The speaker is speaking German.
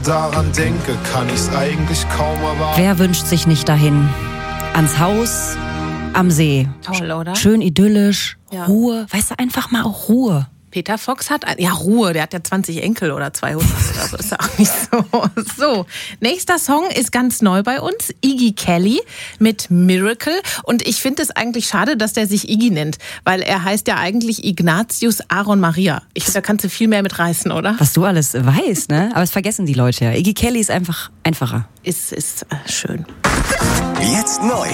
Daran denke, kann ich's eigentlich kaum erwarten. Wer wünscht sich nicht dahin? Ans Haus, am See. Toll, oder? Schön idyllisch, Ja. Ruhe. Weißt du, einfach mal auch Ruhe. Peter Fox hat, Ruhe, der hat ja 20 Enkel oder 200 oder so, ist ja auch nicht so. So, nächster Song ist ganz neu bei uns, Iggy Kelly mit Miracle. Und ich finde es eigentlich schade, dass der sich Iggy nennt, weil er heißt ja eigentlich Ignatius Aaron Maria. Ich finde, da kannst du viel mehr mit reißen, oder? Was du alles weißt, ne? Aber es vergessen die Leute ja. Iggy Kelly ist einfach einfacher. Ist schön. Jetzt neu.